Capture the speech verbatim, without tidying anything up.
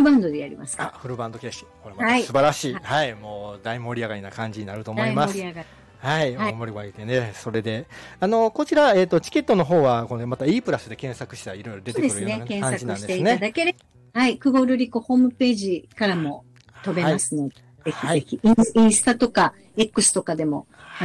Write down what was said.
ルバンドでやりますから。あ、フルバンド形式。これまた素晴らしい。はい。はい、もう大盛り上がりな感じになると思います。大盛り上がり。はい。はい、大盛り上がりでね、それで、あの、こちら、えっ、ー、と、チケットの方は、これまた E プラスで検索したらいろいろ出てくるような感じなんですね。 検索していただければ、はい。クゴルリコホームページからも飛べますので、はい、ぜひぜひ、インスタとか X とかでも